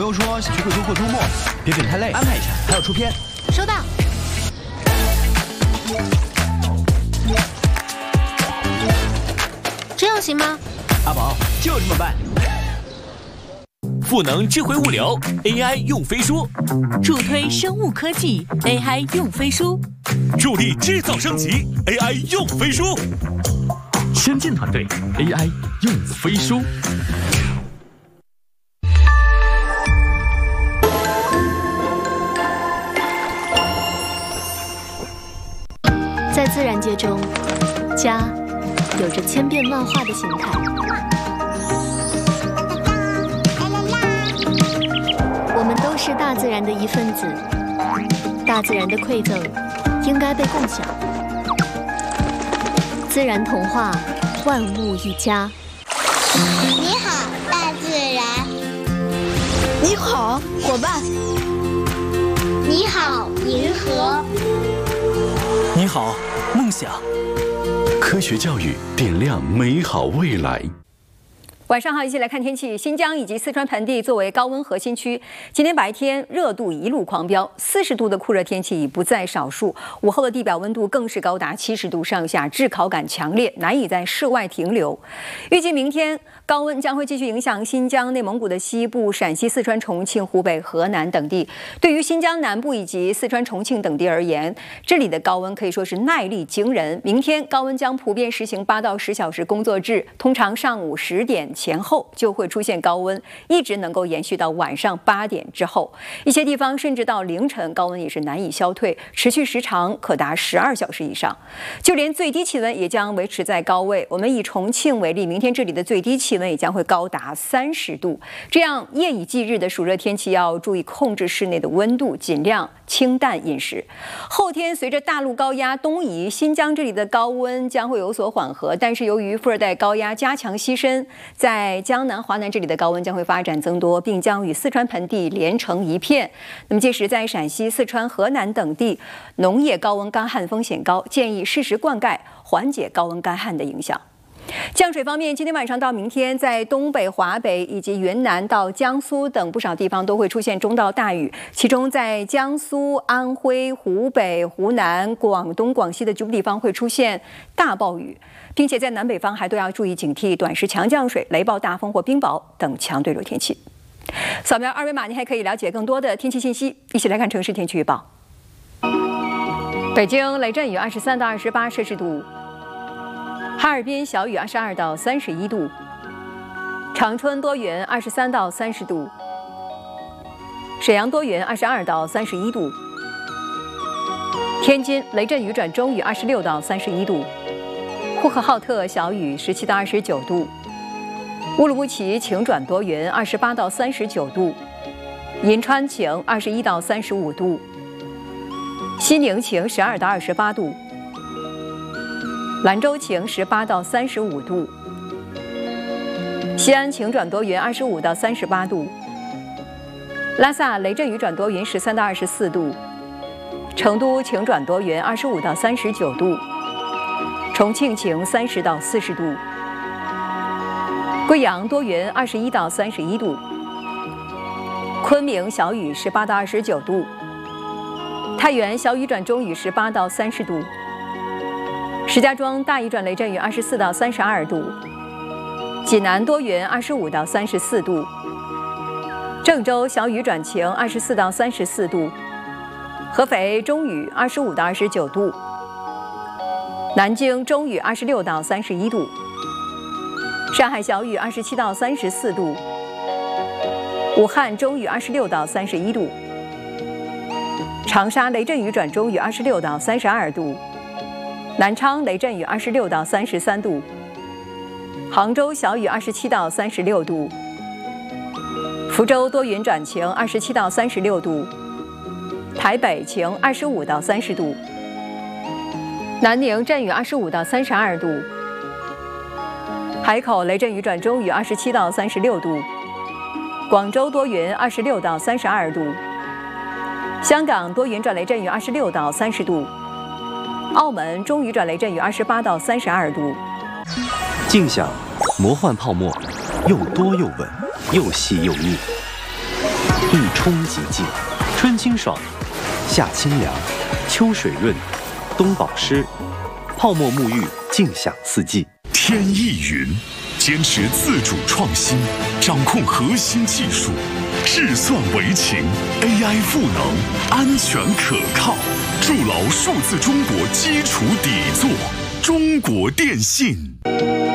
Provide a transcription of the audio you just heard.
朋友说学会周末周末，别太累，安排一下，还要出片。 收到。这样行吗？ 阿宝就这么办。 赋能智慧物流 ，AI 用飞书； 助推生物科技 ，AI 用飞书； 助力制造升级 ，AI 用飞书。 先进团队 AI 用飞书。 在自然界中，家有着千变万化的形态。我们都是大自然的一份子，大自然的馈赠应该被共享。自然童话，万物一家。 你好，大自然。 你好，伙伴。 你好，银河。 你好，梦想。 科学教育点亮美好未来。 晚上好，一起来看天气。新疆以及四川盆地作为高温核心区，今天白天热度一路狂飙，40度的酷热天气已不在少数。午后的地表温度更是高达70度上下，炙烤感强烈，难以在室外停留。预计明天高温将会继续影响新疆、内蒙古的西部、陕西、四川、重庆、湖北、河南等地。对于新疆南部以及四川、重庆等地而言，这里的高温可以说是耐力惊人。明天高温将普遍实行8到10小时工作制，通常上午10点前后就会出现高温，一直能够延续到晚上8点之后。一些地方甚至到凌晨，高温也是难以消退，持续时长可达12小时以上。就连最低气温也将维持在高位。我们以重庆为例，明天这里的最低气温也将会高达30度。这样夜以继日的暑热天气，要注意控制室内的温度，尽量清淡饮食。后天随着大陆高压东移，新疆这里的高温将会有所缓和，但是由于副热带高压加强西伸，在江南、华南这里的高温将会发展增多，并将与四川盆地连成一片。那么届时在陕西、四川、河南等地，农业高温干旱风险高，建议适时灌溉，缓解高温干旱的影响。降水方面，今天晚上到明天，在东北、华北以及云南到江苏等不少地方都会出现中到大雨，其中在江苏、安徽、湖北、湖南、广东、广西的局部地方会出现大暴雨，并且在南北方还都要注意警惕短时强降水、雷暴大风或冰雹等强对流天气。扫描二维码，您还可以了解更多的天气信息。一起来看城市天气预报。北京雷阵雨23到28摄氏度。哈尔滨小雨22到31度，长春多云23到30度，沈阳多云22到31度，天津雷阵雨转中雨26到31度，呼和浩特小雨17到29度，乌鲁木齐晴转多云28到39度，银川晴21到35度，西宁晴12到28度。兰州晴18到35度，西安晴转多云25到38度，拉萨雷阵雨转多云13到24度，成都晴转多云25到39度，重庆晴30到40度，贵阳多云21到31度，昆明小雨18到29度，太原小雨转中雨18到30度。石家庄大雨转雷阵雨24到32度，济南多云25到34度，郑州小雨转晴24到34度，合肥中雨25到29度，南京中雨26到31度，上海小雨27到34度，武汉中雨26到31度，长沙雷阵雨转中雨26到32度，南昌雷阵雨26到33度，杭州小雨27到36度，福州多云转晴27到36度，台北晴25到30度，南宁阵雨25到32度，海口雷阵雨转中雨27到36度，广州多云26到32度，香港多云转雷阵雨26到30度，澳门中雨转雷阵雨28到32度。 静享魔幻泡沫，又多又稳，又细又腻。 一冲即净，春清爽，夏清凉，秋水润，冬保湿，泡沫沐浴，尽享四季。 天翼云，坚持自主创新，掌控核心技术，智算为情 ，AI 赋能，安全可靠，筑牢数字中国基础底座。中国电信。